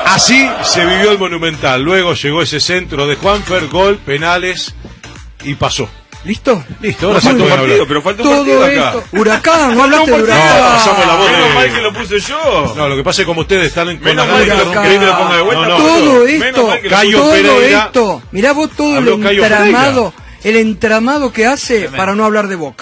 Así se vivió el Monumental. Luego llegó ese centro de Juanfer, gol, penales y pasó. ¿Listo? Listo, ahora Falta se un puede partido, hablar. pero falta un Todo partido acá. esto. Huracán, no hablaste de Huracán. No, pasamos la voz de- Menos mal que lo puse yo. No, lo que pasa es que como ustedes están con Menos la mal que gana- lo querés que lo ponga de vuelta. No, no. Todo Menos esto, mal que lo Cayo todo Pereira. esto. Mirá vos todo Habló Cayo el entramado que hace para no hablar de Boca.